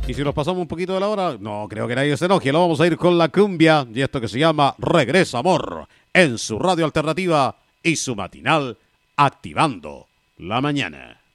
Y si nos pasamos un poquito de la hora, no creo que nadie se enoje. Lo vamos a ir con la cumbia y esto que se llama Regresa Amor en su radio alternativa y su matinal Activando la Mañana.